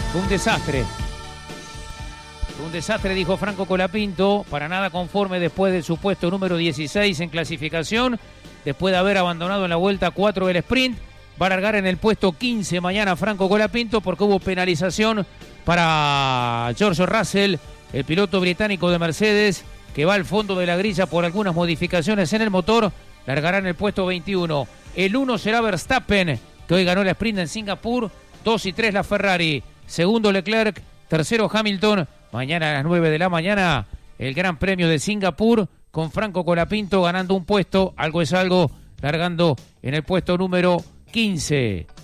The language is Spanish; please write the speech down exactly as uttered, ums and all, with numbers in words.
Fue un desastre. Fue un desastre, dijo Franco Colapinto, para nada conforme después de su puesto número dieciséis en clasificación, después de haber abandonado en la vuelta cuatro del sprint. Va a largar en el puesto quince mañana Franco Colapinto porque hubo penalización para George Russell, el piloto británico de Mercedes, que va al fondo de la grilla por algunas modificaciones en el motor. Largará en el puesto veintiuno. El uno será Verstappen, que hoy ganó el sprint en Singapur. dos y tres la Ferrari. Segundo Leclerc. Tercero Hamilton. Mañana a las nueve de la mañana, el Gran Premio de Singapur, con Franco Colapinto ganando un puesto. Algo es algo, largando en el puesto número quince.